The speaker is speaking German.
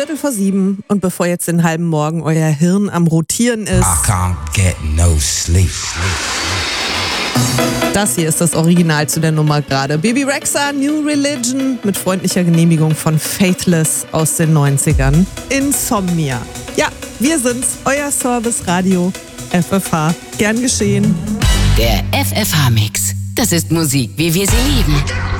7:15 und bevor jetzt den halben Morgen euer Hirn am Rotieren ist, I can't get no sleep. das hier ist das Original zu der Nummer gerade. Bebe Rexha, New Religion mit freundlicher Genehmigung von Faithless aus den 90ern. Insomnia. Ja, wir sind's, euer Service-Radio FFH. Gern geschehen. Der FFH-Mix. Das ist Musik, wie wir sie lieben.